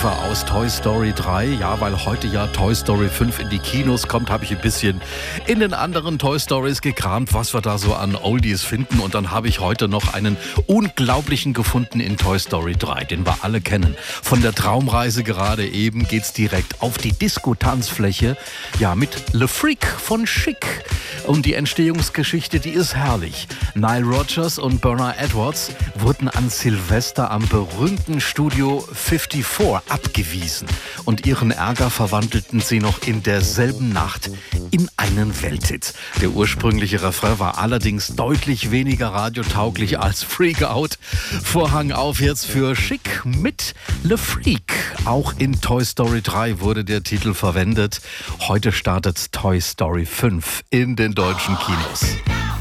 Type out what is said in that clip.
Motive aus Toy Story 3. Ja, weil heute ja Toy Story 5 in die Kinos kommt, habe ich ein bisschen in den anderen Toy Stories gekramt, was wir da so an Oldies finden. Und dann habe ich heute noch einen unglaublichen gefunden in Toy Story 3, den wir alle kennen. Von der Traumreise gerade eben geht's direkt auf die Disco-Tanzfläche. Ja, mit Le Freak von Chic. Und die Entstehungsgeschichte, die ist herrlich. Nile Rodgers und Bernard Edwards wurden an Silvester am berühmten Studio 54 abgewiesen. Und ihren Ärger verwandelten sie noch in derselben Nacht in einen Welthit. Der ursprüngliche Refrain war allerdings deutlich weniger radiotauglich als Freak Out. Vorhang auf jetzt für Chic mit Le Freak. Auch in Toy Story 3 wurde der Titel verwendet. Heute startet Toy Story 5 in den deutschen Kinos.